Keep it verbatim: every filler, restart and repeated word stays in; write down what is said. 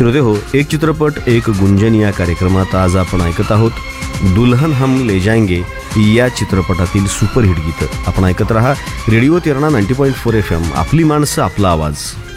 श्रोते हो, एक चित्रपट एक गुंजन या कार्यक्रमात आज आपण ऐकत आहोत दुल्हन हम ले जाएंगे या चित्रपटातील सुपरहिट गीतं. आपण ऐकत रहा radio तिरणा ninety point four F M. आपली माणसं, आपला आवाज.